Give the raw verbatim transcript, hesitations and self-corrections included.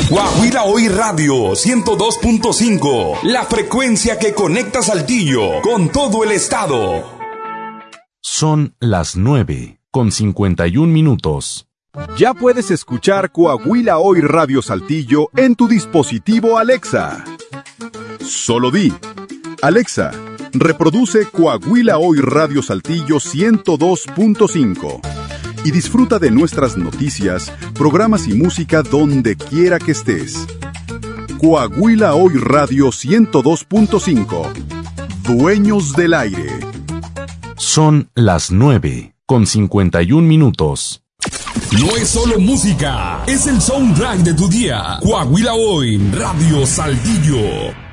Coahuila Hoy Radio ciento dos punto cinco, la frecuencia que conecta Saltillo con todo el estado. Son las nueve con cincuenta y un minutos. Ya puedes escuchar Coahuila Hoy Radio Saltillo en tu dispositivo Alexa. Solo di: Alexa, reproduce Coahuila Hoy Radio Saltillo ciento dos punto cinco y disfruta de nuestras noticias, programas y música donde quiera que estés. Coahuila Hoy Radio ciento dos punto cinco. Dueños del aire. Son las nueve con cincuenta y un minutos. No es solo música, es el soundtrack de tu día. Coahuila Hoy Radio Saltillo.